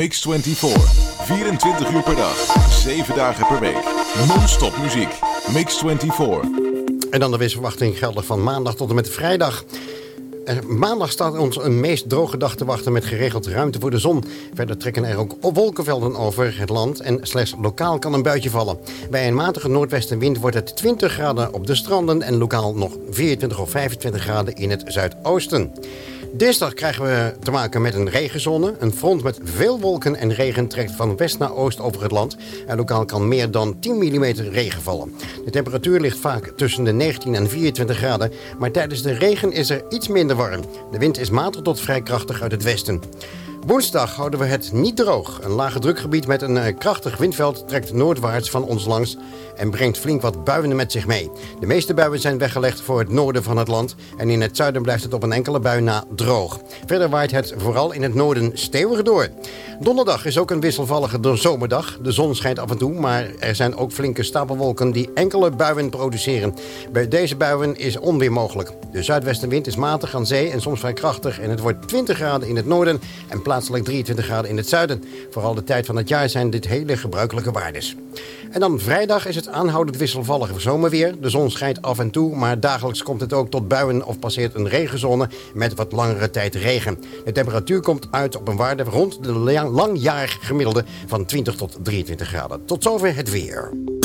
Mix 24. 24 uur per dag. 7 dagen per week. Non-stop muziek. Mix 24. En dan de weersverwachting geldig van maandag tot en met vrijdag. Maandag staat ons een meest droge dag te wachten met geregeld ruimte voor de zon. Verder trekken er ook wolkenvelden over het land en slechts lokaal kan een buitje vallen. Bij een matige noordwestenwind wordt het 20 graden op de stranden en lokaal nog 24 of 25 graden in het zuidoosten. Dinsdag krijgen we te maken met een regenzone. Een front met veel wolken en regen trekt van west naar oost over het land. En lokaal kan meer dan 10 mm regen vallen. De temperatuur ligt vaak tussen de 19 en 24 graden. Maar tijdens de regen is er iets minder warm. De wind is matig tot vrij krachtig uit het westen. Woensdag houden we het niet droog. Een lage drukgebied met een krachtig windveld trekt noordwaarts van ons langs en brengt flink wat buien met zich mee. De meeste buien zijn weggelegd voor het noorden van het land en in het zuiden blijft het op een enkele bui na droog. Verder waait het vooral in het noorden stevig door. Donderdag is ook een wisselvallige zomerdag. De zon schijnt af en toe, maar er zijn ook flinke stapelwolken die enkele buien produceren. Bij deze buien is onweer mogelijk. De zuidwestenwind is matig aan zee en soms vrij krachtig en het wordt 20 graden in het noorden en plaatselijk 23 graden in het zuiden. Vooral de tijd van het jaar zijn dit hele gebruikelijke waardes. En dan vrijdag is het aanhoudend wisselvallige zomerweer. De zon schijnt af en toe, maar dagelijks komt het ook tot buien of passeert een regenzone met wat langere tijd regen. De temperatuur komt uit op een waarde rond de langjarig gemiddelde van 20 tot 23 graden. Tot zover het weer.